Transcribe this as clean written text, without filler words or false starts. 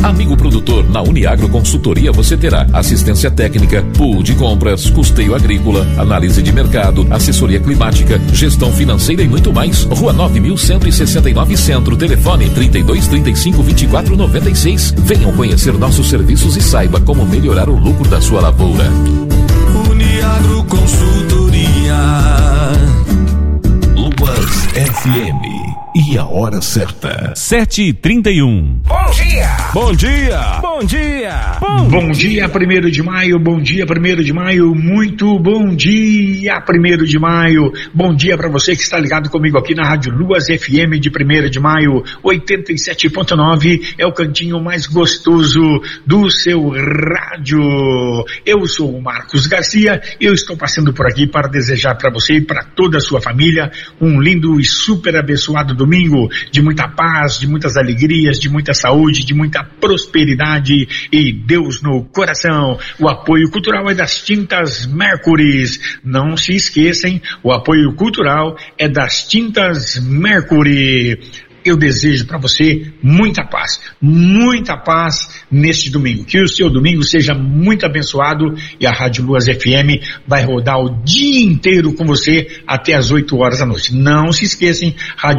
Amigo produtor, na Uniagro Consultoria você terá assistência técnica, pool de compras, custeio agrícola, análise de mercado, assessoria climática, gestão financeira e muito mais. Rua 9.169 Centro, telefone 3235-2496. Venham conhecer nossos serviços e saiba como melhorar o lucro da sua lavoura. Uniagro Consultoria. Luvas FM. E a hora certa. 7h31. Bom dia! Bom dia! Bom dia! Bom dia, 1º de maio, bom dia, 1º de maio, muito bom dia, 1º de maio, bom dia para você que está ligado comigo aqui na Rádio Luas FM de 1º de maio, 87.9, é o cantinho mais gostoso do seu rádio. Eu sou o Marcos Garcia, eu estou passando por aqui para desejar para você e para toda a sua família um lindo e super abençoado domingo, de muita paz, de muitas alegrias, de muita saúde, de muita prosperidade e Deus no coração. O apoio cultural é das Tintas Mercury. Não se esqueçam, o apoio cultural é das Tintas Mercury. Eu desejo para você muita paz neste domingo, que o seu domingo seja muito abençoado e a Rádio Luas FM vai rodar o dia inteiro com você até as 8 horas da noite. Não se esqueçam, Rádio